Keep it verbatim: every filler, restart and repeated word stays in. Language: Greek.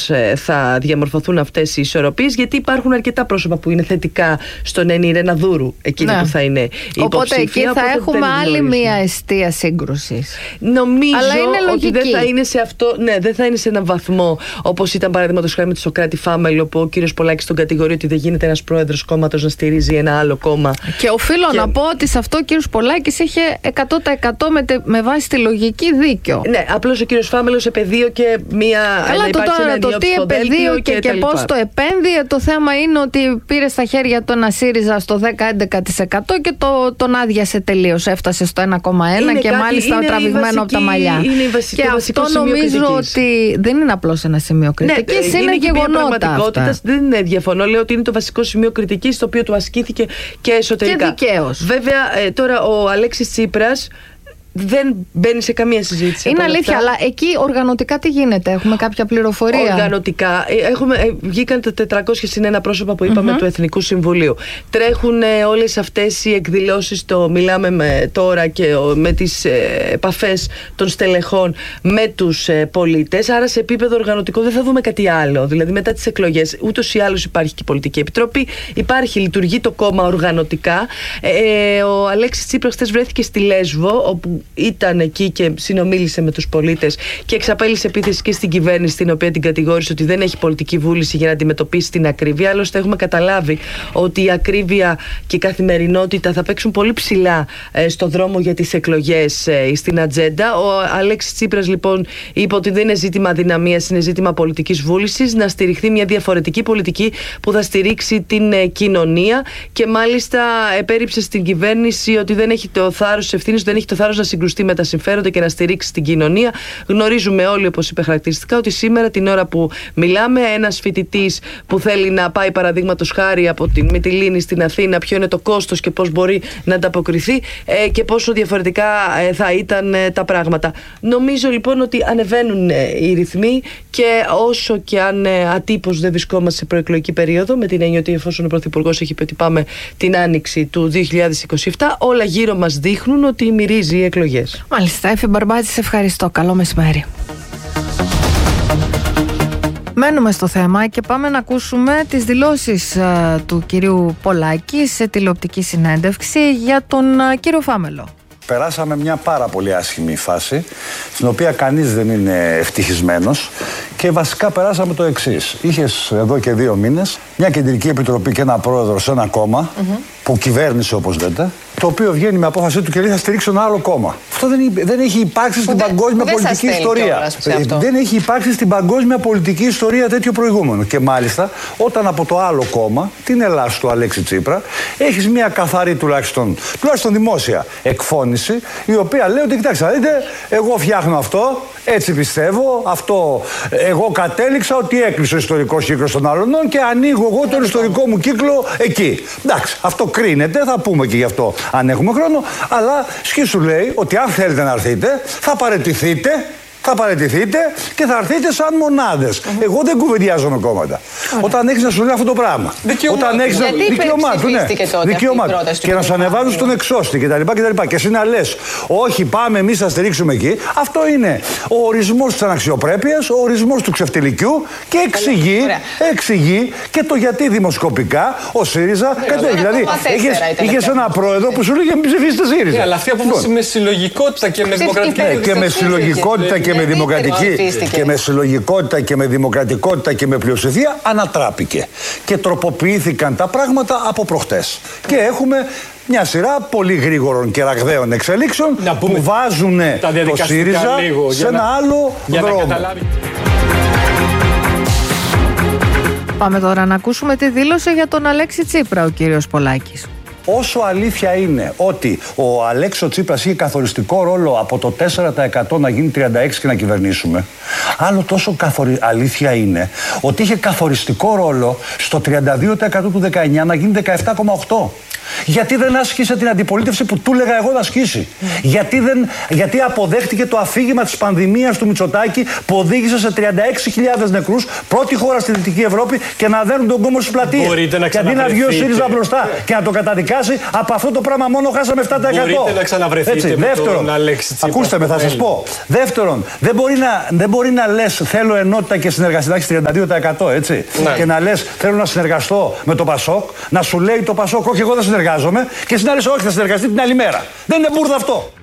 πώς θα διαμορφωθούν αυτές οι ισορροπίες, γιατί υπάρχουν αρκετά πρόσωπα που είναι θετικά στον Ενή Ρεναδούρου, εκείνη ναι. που θα είναι υποψήφια. Οπότε εκεί θα οπότε έχουμε άλλη μία αιστεία σύγκρουσης. Νομίζω Αλλά είναι ότι δεν θα είναι σε αυτό, ναι, δεν θα είναι σε έναν βαθμό όπως ήταν παραδείγματος χάρη με τον Σωκράτη Φάμελο, που ο κύριος Πολάκης τον κατηγορεί ότι δεν γίνεται ένας πρόεδρος κόμματος να στηρίζει ένα άλλο κόμμα. Και οφείλω και... να πω ότι σε αυτό ο κύριος Πολάκης είχε εκατό τοις εκατό με, με βάση τη λογική δίκιο. Ναι, απλώς ο κύριος Φάμελος επαιδείω και μία. Αλλά το τώρα το τι επαιδείω και, και, και πώς το επένδυε, το θέμα είναι ότι πήρε στα χέρια του ένα ΣΥΡΙΖΑ στο δέκα με έντεκα τοις εκατό και το, τον άδειασε τελείως. Έφτασε στο ένα κόμμα ένα και κάτι, μάλιστα τραβηγμένο βασική, από τα μαλλιά. Βασική, και αυτό νομίζω κριτικής. Ότι δεν είναι απλώς ένα σημείο κριτικής, ναι, είναι, είναι γεγονότα αυτά. Δεν είναι διαφωνώ, λέω ότι είναι το βασικό σημείο κριτικής, το οποίο του ασκήθηκε και εσωτερικά. Και δικαίως. Βέβαια, ε, τώρα ο Αλέξης Τσίπρας δεν μπαίνει σε καμία συζήτηση. Είναι αλήθεια, αυτά. Αλλά εκεί οργανωτικά τι γίνεται, έχουμε κάποια πληροφορία? Οργανωτικά, έχουμε, βγήκαν τα τετρακόσια συν ένα πρόσωπα που είπαμε mm-hmm. του Εθνικού Συμβουλίου. Τρέχουν ε, όλες αυτές οι εκδηλώσεις, το μιλάμε με, τώρα και ο, με τις ε, επαφές των στελεχών με τους ε, πολίτες. Άρα σε επίπεδο οργανωτικό δεν θα δούμε κάτι άλλο. Δηλαδή μετά τις εκλογές, ούτως ή άλλως υπάρχει και η Πολιτική Επιτροπή, υπάρχει, λειτουργεί το κόμμα οργανωτικά. Ε, ο Αλέξης Τσίπρας χθες βρέθηκε στη Λέσβο, όπου ήταν εκεί και συνομίλησε με τους πολίτες και εξαπέλυσε επίθεση και στην κυβέρνηση, την οποία την κατηγόρησε ότι δεν έχει πολιτική βούληση για να αντιμετωπίσει την ακρίβεια. Άλλωστε, έχουμε καταλάβει ότι η ακρίβεια και η καθημερινότητα θα παίξουν πολύ ψηλά ε, στο δρόμο για τις εκλογές ε, στην ατζέντα. Ο Αλέξης Τσίπρας, λοιπόν, είπε ότι δεν είναι ζήτημα αδυναμίας, είναι ζήτημα πολιτικής βούλησης, να στηριχθεί μια διαφορετική πολιτική που θα στηρίξει την ε, κοινωνία, και μάλιστα επέριψε στην κυβέρνηση ότι δεν έχει το θάρρος της ευθύνης, δεν έχει το θάρρος να συγκρουστεί με τα συμφέροντα και να στηρίξει την κοινωνία. Γνωρίζουμε όλοι, όπως είπε χαρακτηριστικά, ότι σήμερα την ώρα που μιλάμε, ένας φοιτητής που θέλει να πάει παραδείγματος χάρη από την Μυτιλήνη στην Αθήνα, ποιο είναι το κόστος και πώς μπορεί να ανταποκριθεί ε, και πόσο διαφορετικά ε, θα ήταν ε, τα πράγματα. Νομίζω λοιπόν ότι ανεβαίνουν ε, οι ρυθμοί, και όσο και αν ε, ατύπως δεν βρισκόμαστε σε προεκλογική περίοδο, με την έννοια ότι εφόσον ο Πρωθυπουργός έχει πει ότι πάμε την άνοιξη του δύο χιλιάδες είκοσι επτά, όλα γύρω μας δείχνουν ότι μυρίζει η εκλογές. Μάλιστα, Έφη Μπαρμπάτζη, σε ευχαριστώ. Καλό μεσημέρι. Μένουμε στο θέμα και πάμε να ακούσουμε τις δηλώσεις uh, του κυρίου Πολάκη σε τηλεοπτική συνέντευξη για τον uh, κύριο Φάμελο. Περάσαμε μια πάρα πολύ άσχημη φάση, στην οποία κανείς δεν είναι ευτυχισμένος, και βασικά περάσαμε το εξής. Είχες εδώ και δύο μήνες μια κεντρική επιτροπή και ένα πρόεδρο σε ένα κόμμα, mm-hmm. που κυβέρνησε, όπως λέτε, το οποίο βγαίνει με απόφασή του και λέει θα στηρίξω ένα άλλο κόμμα. Αυτό δεν, δεν έχει υπάρξει στην παγκόσμια πολιτική ιστορία. Δεν έχει υπάρξει στην παγκόσμια πολιτική ιστορία τέτοιο προηγούμενο. Και μάλιστα, όταν από το άλλο κόμμα, την Ελλάς του Αλέξη Τσίπρα, έχεις μια καθαρή, τουλάχιστον, τουλάχιστον δημόσια εκφώνηση, η οποία λέει ότι κοιτάξτε, δείτε, εγώ φτιάχνω αυτό, έτσι πιστεύω, αυτό εγώ κατέληξα ότι έκλεισε ο ιστορικός κύκλος των Αλωνών και ανοίγω εγώ τον ιστορικό μου κύκλο εκεί. Εντάξει, αυτό κρίνεται, θα πούμε και γι' αυτό αν έχουμε χρόνο, αλλά σκίσου λέει ότι αν θέλετε να έρθετε, θα παραιτηθείτε. Θα παραιτηθείτε και θα έρθετε σαν μονάδες. Mm-hmm. Εγώ δεν κουβεντιάζω με κόμματα. Mm-hmm. Όταν έχεις να σου λέει αυτό το πράγμα. Δικαιωμάτου. Όταν έχεις Γιατί να... δικαιωμάτου, ναι. Δικαιωμάτου. Και να σου ανεβάζουν στον εξώστη κτλ. Και εσύ να λες, όχι, πάμε εμείς να στηρίξουμε εκεί. Αυτό είναι ο ορισμός της αναξιοπρέπειας, ο ορισμός του ξεφτιλικιού, και εξηγεί, εξηγεί και το γιατί δημοσκοπικά ο ΣΥΡΙΖΑ κατέχει. Δηλαδή, είχες ένα πρόεδρο που σου λέει μην ψηφίσετε ΣΥΡΙΖΑ. Αλλά αυτή απόφαση με συλλογικότητα και με δημοκρατική. Και με συλλογικότητα και με δημοκρατική και με συλλογικότητα και με δημοκρατικότητα και με πλειοψηφία ανατράπηκε. Και τροποποιήθηκαν τα πράγματα από προχτές. Και έχουμε μια σειρά πολύ γρήγορων και ραγδαίων εξελίξεων που βάζουν το ΣΥΡΙΖΑ σε ένα να, άλλο δρόμο. Πάμε τώρα να ακούσουμε τη δήλωση για τον Αλέξη Τσίπρα, ο κύριος Πολάκης. Όσο αλήθεια είναι ότι ο Αλέξο Τσίπρας είχε καθοριστικό ρόλο από το τέσσερα τοις εκατό να γίνει τριάντα έξι τοις εκατό και να κυβερνήσουμε, άλλο τόσο καθορι... αλήθεια είναι ότι είχε καθοριστικό ρόλο στο τριάντα δύο τοις εκατό του δεκαεννιά να γίνει δεκαεπτά κόμμα οκτώ τοις εκατό. Γιατί δεν άσκησε την αντιπολίτευση που του έλεγα εγώ να ασκήσει. Γιατί, δεν, γιατί αποδέχτηκε το αφήγημα της πανδημίας του Μητσοτάκη που οδήγησε σε τριάντα έξι χιλιάδες νεκρούς, πρώτη χώρα στη Δυτική Ευρώπη, και να δένουν τον κόμμα στις πλατείες. Και αντί να βγει ο ΣΥΡΙΖΑ μπροστά και να το καταδικάσει, από αυτό το πράγμα μόνο χάσαμε επτά τοις εκατό. Μπορείτε να ξαναβρεθείτε. Έτσι. Με Δεύτερον, τον Αλέξη Τσίπρα. Ακούστε με, θα σας πω. Δεύτερον, δεν μπορεί να, δεν μπορεί να λες θέλω ενότητα και συνεργασία, έχει τριάντα δύο τοις εκατό, έτσι. Ναι. Και να λες θέλω να συνεργαστώ με το Πασόκ, να σου λέει το Πασόκ όχι εγώ δεν συνεργάζομαι, και εσύ να λες όχι θα συνεργαστεί την άλλη μέρα. Δεν είναι μπουρδα αυτό.